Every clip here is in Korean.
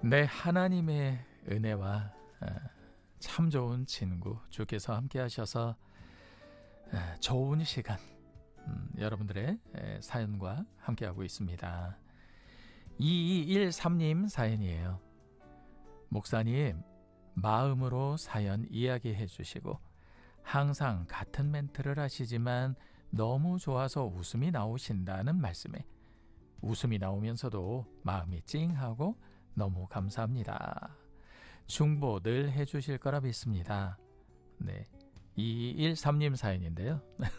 내 하나님의 은혜와 참 좋은 친구 주께서 함께 하셔서 좋은 시간 여러분들의 사연과 함께하고 있습니다. 2213님 사연이에요. 목사님, 마음으로 사연 이야기해 주시고 항상 같은 멘트를 하시지만 너무 좋아서 웃음이 나오신다는 말씀에 웃음이 나오면서도 마음이 찡하고 너무 감사합니다. 중보 늘 해주실 거라 믿습니다. 네, 2213님 사연인데요.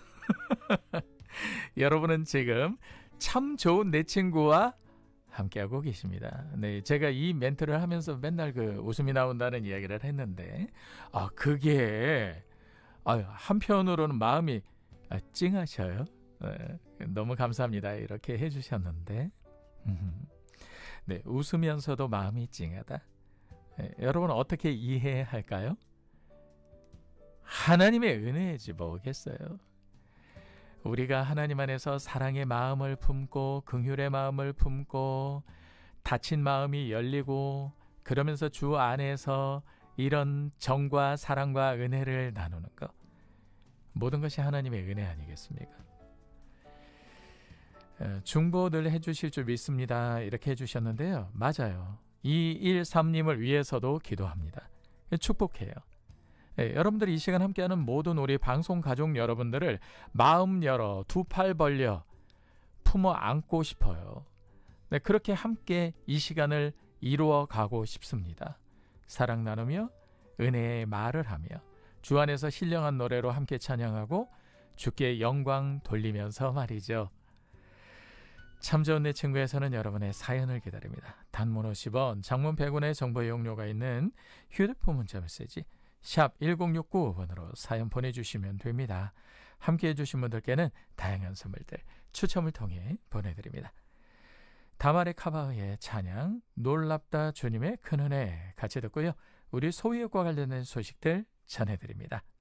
여러분은 지금 참 좋은 내 친구와 함께하고 계십니다. 네, 제가 이 멘트를 하면서 맨날 그 웃음이 나온다는 이야기를 했는데 그게 한편으로는 마음이 찡하셔요. 너무 감사합니다. 이렇게 해주셨는데 네, 웃으면서도 마음이 찡하다. 여러분 어떻게 이해할까요? 하나님의 은혜지 뭐겠어요. 우리가 하나님 안에서 사랑의 마음을 품고 긍휼의 마음을 품고 닫힌 마음이 열리고 그러면서 주 안에서 이런 정과 사랑과 은혜를 나누는 것, 모든 것이 하나님의 은혜 아니겠습니까? 중보를 해주실 줄 믿습니다. 이렇게 해주셨는데요. 맞아요. 213님을 위해서도 기도합니다. 축복해요. 여러분들이 이 시간 함께하는 모든 우리 방송 가족 여러분들을 마음 열어 두 팔 벌려 품어 안고 싶어요. 네, 그렇게 함께 이 시간을 이루어 가고 싶습니다. 사랑 나누며 은혜의 말을 하며 주 안에서 신령한 노래로 함께 찬양하고 주께 영광 돌리면서 말이죠. 참 좋은 내 친구에서는 여러분의 사연을 기다립니다. 단문 50원, 장문 100원의 정보 이용료가 있는 휴대폰 문자 메시지 샵 1069번으로 사연 보내주시면 됩니다. 함께해 주신 분들께는 다양한 선물들 추첨을 통해 보내드립니다. 다말의 카바의 찬양 놀랍다 주님의 큰 은혜 같이 듣고요. 우리 소유과 관련된 소식들 전해드립니다.